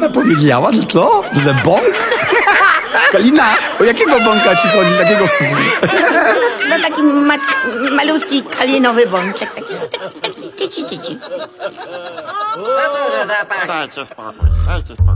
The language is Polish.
ona powiedziała, że co? Że bąk? Kalina, o jakiego bąka ci chodzi? Takiego... No taki malutki kalinowy bączek, taki tyci. Co to za zapach? Dajcie spokój, dajcie spokój.